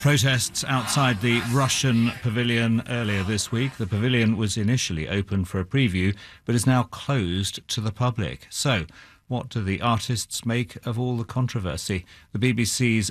Protests outside the Russian pavilion earlier this week. The pavilion was initially open for a preview, but is now closed to the public. So, what do the artists make of all the controversy? The BBC's